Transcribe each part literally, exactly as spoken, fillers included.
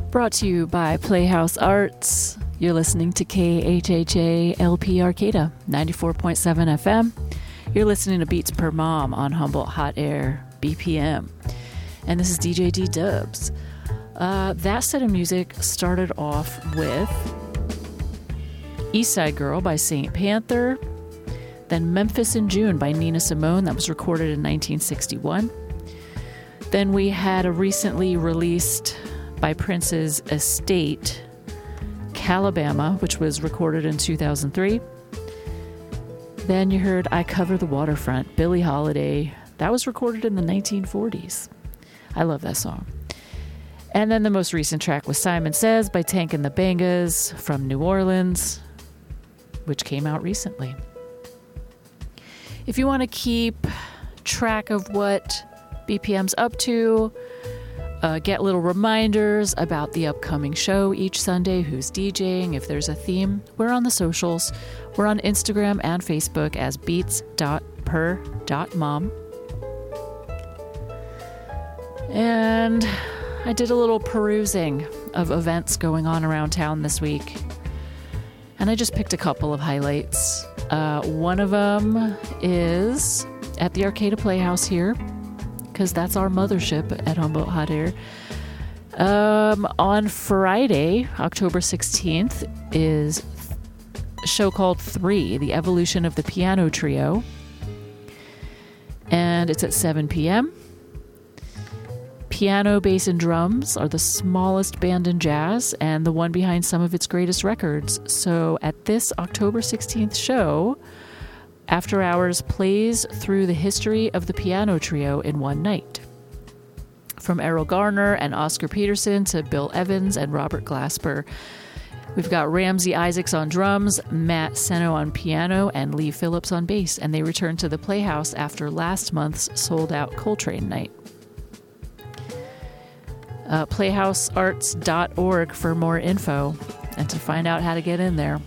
Brought to you by Playhouse Arts. You're listening to K H H A L P Arcata, ninety-four point seven F M. You're listening to Beats Per Mom on Humboldt Hot Air B P M. And this is D J D Dubs. Uh, that set of music started off with East Side Girl by Saint Panther, then Memphis in June by Nina Simone, that was recorded in nineteen sixty-one. Then we had a recently released by Prince's estate, Calabama, which was recorded in two thousand three. Then you heard I Cover the Waterfront, Billie Holiday. That was recorded in the nineteen forties. I love that song. And then the most recent track was Simon Says by Tank and the Bangas from New Orleans, which came out recently. If you want to keep track of what B P M's up to, Uh, get little reminders about the upcoming show each Sunday, who's DJing, if there's a theme. We're on the socials. We're on Instagram and Facebook as beats dot per dot mom. And I did a little perusing of events going on around town this week. And I just picked a couple of highlights. Uh, one of them is at the Arcata Playhouse here, because that's our mothership at Humboldt Hot Air. Um, on Friday, October sixteenth, is a show called Three, The Evolution of the Piano Trio. And it's at seven p.m. Piano, bass, and drums are the smallest band in jazz and the one behind some of its greatest records. So at this October sixteenth show, After Hours plays through the history of the piano trio in one night. From Errol Garner and Oscar Peterson to Bill Evans and Robert Glasper. We've got Ramsey Isaacs on drums, Matt Seno on piano, and Lee Phillips on bass, and they return to the Playhouse after last month's sold-out Coltrane night. Uh, playhouse arts dot org for more info and to find out how to get in there.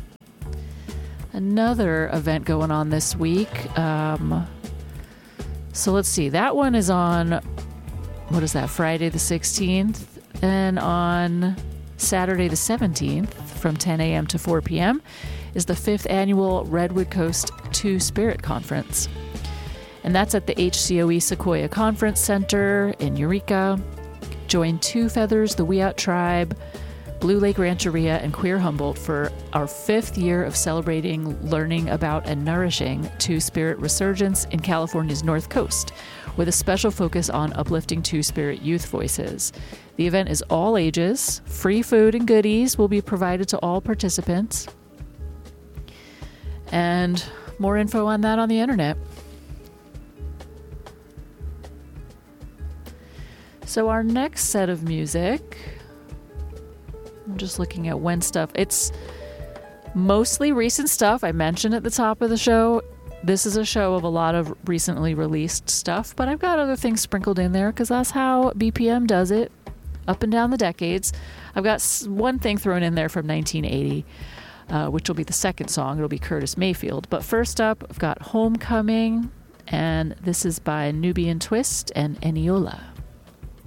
Another event going on this week. Um, so let's see. That one is on, what is that, Friday the sixteenth. And on Saturday the seventeenth from ten a.m. to four p.m. is the fifth annual Redwood Coast Two Spirit Conference. And that's at the H C O E Sequoia Conference Center in Eureka. Join Two Feathers, the Wiyot Tribe, Blue Lake Rancheria, and Queer Humboldt for our fifth year of celebrating, learning about, and nourishing Two-Spirit resurgence in California's North Coast, with a special focus on uplifting Two-Spirit youth voices. The event is all ages. Free food and goodies will be provided to all participants. And more info on that on the internet. So our next set of music, I'm just looking at when stuff. It's mostly recent stuff. I mentioned at the top of the show, this is a show of a lot of recently released stuff, but I've got other things sprinkled in there because that's how B P M does it up and down the decades. I've got one thing thrown in there from nineteen eighty, uh, which will be the second song. It'll be Curtis Mayfield. But first up, I've got Homecoming, and this is by Nubian Twist and Eniola.